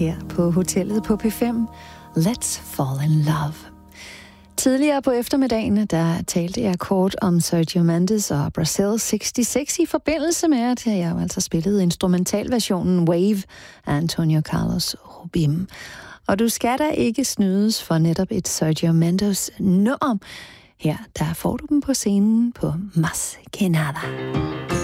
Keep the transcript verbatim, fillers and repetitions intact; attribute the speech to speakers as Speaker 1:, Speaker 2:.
Speaker 1: her på hotellet på P fem. Let's fall in love. Tidligere på eftermiddagen, der talte jeg kort om Sergio Mendes og Brazil seksogtres i forbindelse med, at jeg altså spillede instrumentalversionen Wave af Antonio Carlos Jobim. Og du skal da ikke snydes for netop et Sergio Mendes nummer. Her, der får du dem på scenen på Mas Que Nada.